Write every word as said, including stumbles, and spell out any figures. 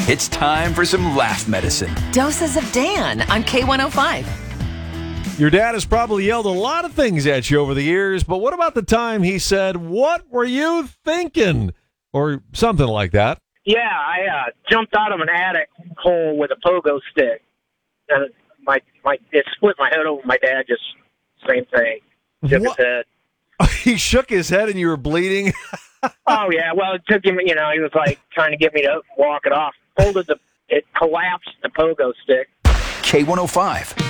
It's time for some laugh medicine. Doses of Dan on K one oh five. Your dad has probably yelled a lot of things at you over the years, but what about the time he said, "What were you thinking?" Or something like that? Yeah, I uh, jumped out of an attic hole with a pogo stick. And my my it split my head open. My dad just same thing. Shook What? his head. He shook his head and you were bleeding? Oh yeah, well it took him. You know, he was like trying to get me to walk it off. Folded the, it collapsed the pogo stick. K one oh five.